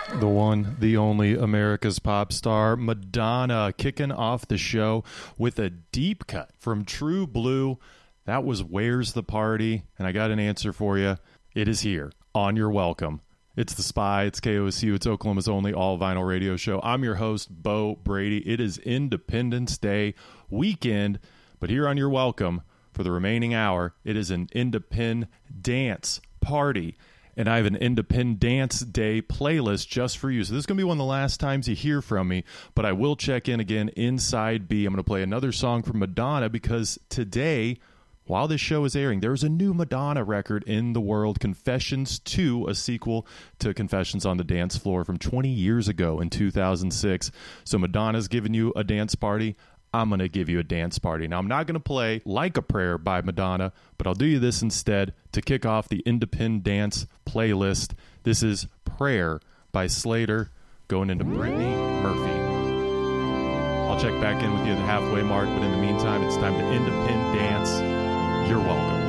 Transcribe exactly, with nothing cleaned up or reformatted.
The one, the only America's pop star, Madonna, kicking off the show with a deep cut from True Blue. That was Where's the Party? And I got an answer for you. It is here on your welcome. It's The Spy. It's K O S U. It's Oklahoma's only all-vinyl radio show. I'm your host, Bo Brady. It is Independence Day weekend, but here on your welcome for the remaining hour, it is an Independence Dance party. And I have an Independence Day playlist just for you. So this is going to be one of the last times you hear from me, but I will check in again inside B. I'm going to play another song from Madonna because today, while this show is airing, there's a new Madonna record in the world, Confessions two, a sequel to Confessions on the Dance Floor from twenty years ago in two thousand six. So Madonna's giving you a dance party. I'm going to give you a dance party. Now, I'm not going to play Like a Prayer by Madonna, but I'll do you this instead to kick off the Independence Dance playlist. This is Prayer by Slater going into Brittany Murphy. I'll check back in with you at the halfway mark, but in the meantime, it's time to Independence Dance. You're welcome.